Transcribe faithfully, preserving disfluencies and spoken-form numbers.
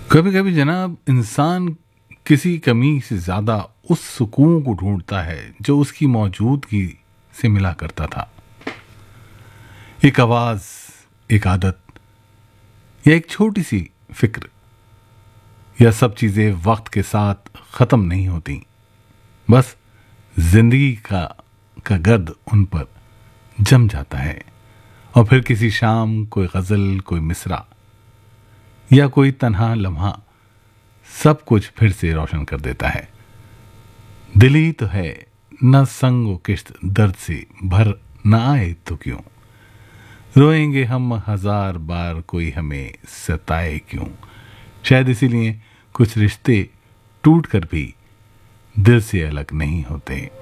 कभी कभी जनाब इंसान किसी कमी से ज्यादा उस सुकून को ढूंढता है जो उसकी मौजूदगी से मिला करता था। एक आवाज, एक आदत या एक छोटी सी फिक्र, यह सब चीजें वक्त के साथ खत्म नहीं होती। बस जिंदगी का का गर्द उन पर जम जाता है और फिर किसी शाम कोई गजल, कोई मिसरा या कोई तन्हा लम्हा सब कुछ फिर से रोशन कर देता है। दिल ही तो है, न संग व किश्त दर्द से भर न आए तो क्यों, रोएंगे हम हजार बार कोई हमें सताए क्यों। शायद इसीलिए कुछ रिश्ते टूट कर भी दिल से अलग नहीं होते।